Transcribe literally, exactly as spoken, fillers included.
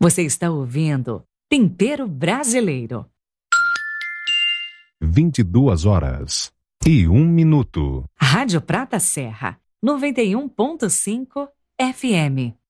Você está ouvindo Tempero Brasileiro. vinte e duas horas e um minuto. Rádio Prata Serra, noventa e um ponto cinco F M.